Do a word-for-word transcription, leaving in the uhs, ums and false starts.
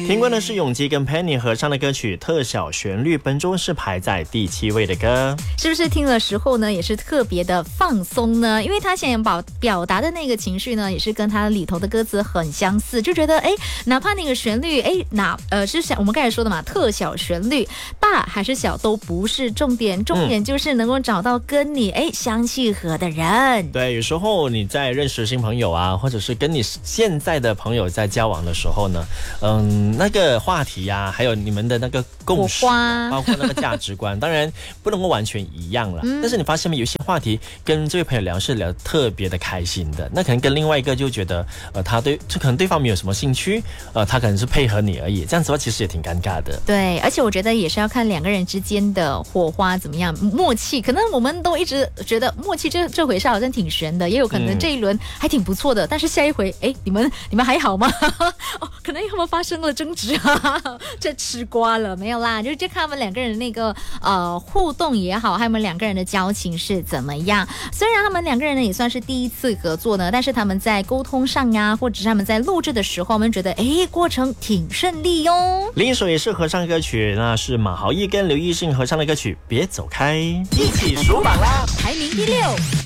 听过的是永基跟 Penny 合唱的歌曲《特小旋律》，本周是排在第七位的歌。 是不是听了时候呢，也是特别的放松呢？因为他想表表达的那个情绪呢，也是跟他里头的歌词很相似，就觉得哎，哪怕那个旋律哎，哪呃是想我们刚才说的嘛，特小旋律，大还是小都不是重点，重点就是能够找到跟你哎相契合的人。 对，有时候你在认识新朋友啊，或者是跟你现在的朋友在交往的时候呢，嗯，那个话题啊，还有你们的那个共识，包括那个价值观，当然不能够完全一样了。嗯、但是你发现有一些话题跟这位朋友聊是聊得特别的开心的，那可能跟另外一个就觉得，呃，他对就可能对方没有什么兴趣，呃，他可能是配合你而已，这样子的话其实也挺尴尬的。 对，而且我觉得也是要看两个人之间的火花怎么样，默契。可能我们都一直觉得默契这这回事好像挺悬的，也有可能这一轮还挺不错的，嗯、但是下一回，哎，你们你们还好吗？哦，可能他们发生了争执啊，这吃瓜了没有啦？就是就看他们两个人那个呃互动也好，还有他们两个人的交情是怎么样。虽然他们两个人呢也算是第一次合作呢，但是他们在沟通上呀，或者是他们在录制的时候，我们觉得哎过程挺顺利哟。 另一首也是合唱歌曲，那是马豪毅跟刘奕迅合唱的歌曲《别走开》，一起数榜啦， 排名第六。